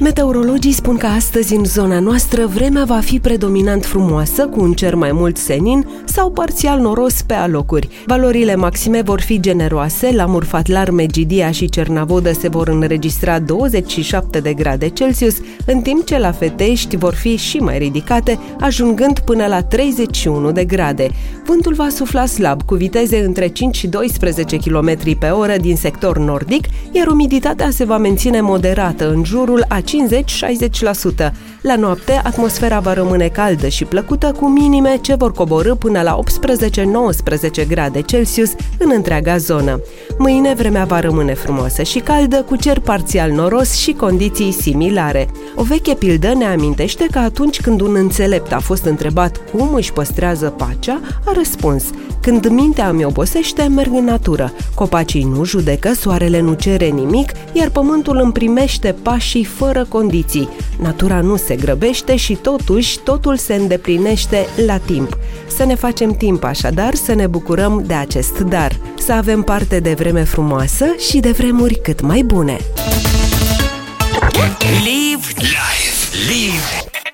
Meteorologii spun că astăzi în zona noastră vremea va fi predominant frumoasă, cu un cer mai mult senin sau parțial noros pe alocuri. Valorile maxime vor fi generoase, la Murfatlar, Megidia și Cernavodă se vor înregistra 27 de grade Celsius, în timp ce la Fetești vor fi și mai ridicate, ajungând până la 31 de grade. Vântul va sufla slab, cu viteze între 5 și 12 km pe oră din sector nordic, iar umiditatea se va menține moderată, în jurul a 50-60%. La noapte, atmosfera va rămâne caldă și plăcută, cu minime ce vor coborî până la 18-19 grade Celsius în întreaga zonă. Mâine, vremea va rămâne frumoasă și caldă, cu cer parțial noros și condiții similare. O veche pildă ne amintește că atunci când un înțelept a fost întrebat cum își păstrează pacea, a răspuns: când mintea îmi obosește, merg în natură. Copacii nu judecă, soarele nu cere nimic, iar pământul îmi primește pașii fără condiții. Natura nu se grăbește și totuși totul se îndeplinește la timp. Să ne facem timp așadar, să ne bucurăm de acest dar, să avem parte de vreme frumoasă și de vremuri cât mai bune. Live